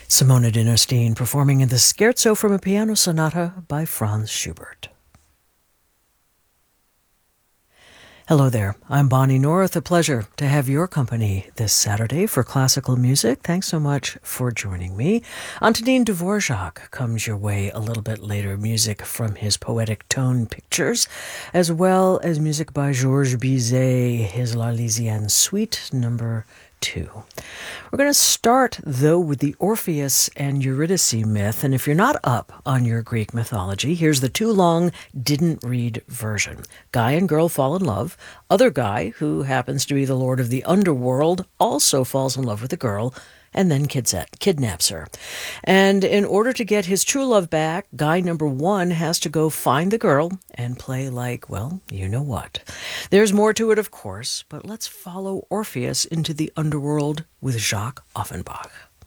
Simona Dinosteen performing in the Scherzo from a Piano Sonata by Franz Schubert. Hello there, I'm Bonnie North. A pleasure to have your company this Saturday for classical music. Thanks so much for joining me. Antonin Dvorak comes your way a little bit later, music from his Poetic Tone Pictures, as well as music by Georges Bizet, his L'Arlésienne Suite number 2. We're going to start, though, with the Orpheus and Eurydice myth, and if you're not up on your Greek mythology, here's the too long, didn't read version. Guy and girl fall in love. Other guy, who happens to be the lord of the underworld, also falls in love with the girl, and then kidnaps her. And in order to get his true love back, guy number 1 has to go find the girl and play like, well, you know what. There's more to it, of course, but let's follow Orpheus into the underworld with Jacques Offenbach.